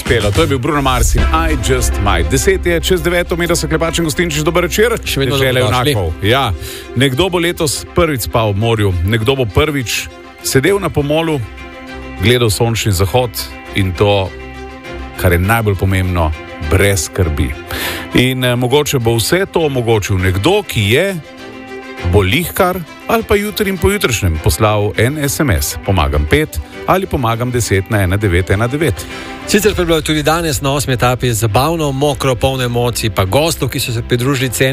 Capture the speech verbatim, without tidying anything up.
uspelo. To je bil Bruno Mars in I Just Might. Deset je čez deveto, Mira se Klepač in Gostinčič, dober večer. Še vedno Dežele dobrodošli. junakov. Ja. Nekdo bo letos prvič spal v morju, nekdo bo prvič sedel na pomolu, gledal sončni zahod in to, kar je najbolj pomembno, brez skrbi. In eh, mogoče bo vse to omogočil nekdo, ki je bo lihkar ali pa jutri in pojutrišnjem poslal en es em es. Pomagam pet ali pomagam deset na ena devet ena devet. Sicer pa je bilo tudi danes na osmi etapi zabavno, mokro, polno emocij, pa gostov, ki so se pridružili ceni.